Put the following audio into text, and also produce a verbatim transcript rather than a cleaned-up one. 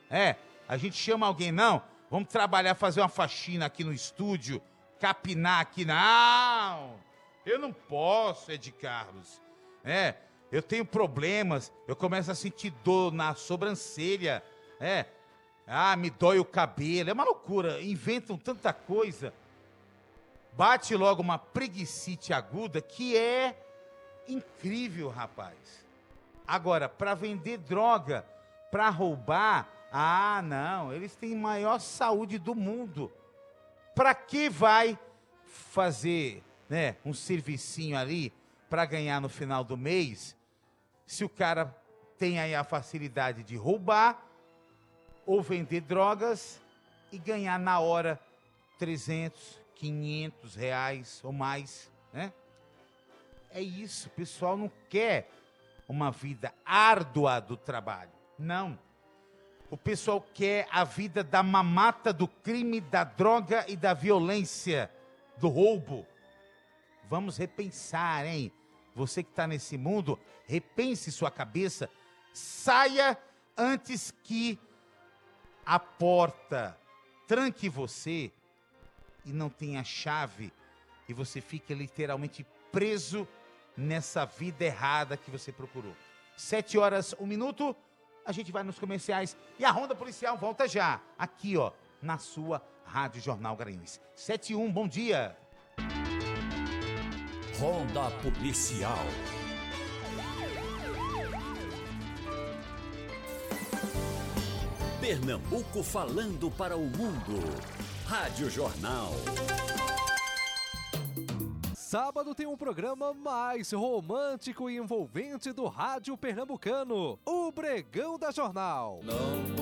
É, a gente chama alguém, não, vamos trabalhar, fazer uma faxina aqui no estúdio, capinar aqui, não, eu não posso, Ed Carlos. É, eu tenho problemas, eu começo a sentir dor na sobrancelha, é, ah, me dói o cabelo, é uma loucura, inventam tanta coisa. Bate logo uma preguicite aguda que é incrível, rapaz. Agora, para vender droga, para roubar, ah, não, eles têm maior saúde do mundo. Para que vai fazer, né, um servicinho ali para ganhar no final do mês, se o cara tem aí a facilidade de roubar ou vender drogas e ganhar na hora trezentos, quinhentos reais ou mais, né? É isso, o pessoal não quer uma vida árdua do trabalho, não. O pessoal quer a vida da mamata do crime, da droga e da violência, do roubo. Vamos repensar, hein? Você que está nesse mundo, repense sua cabeça, saia antes que a porta tranque você e não tenha chave e você fique literalmente preso nessa vida errada que você procurou. Sete horas, um minuto, a gente vai nos comerciais e a Ronda Policial volta já, aqui ó, na sua Rádio Jornal Garanhuns. Sete e um, bom dia. Ronda Policial. Pernambuco falando para o mundo. Rádio Jornal. Sábado tem um programa mais romântico e envolvente do rádio pernambucano, o Bregão da Jornal. Não